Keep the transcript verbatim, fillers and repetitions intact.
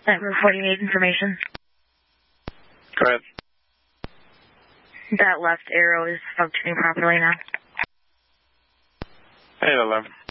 What do you need information? Go ahead. That left arrow is functioning properly now. eight eleven.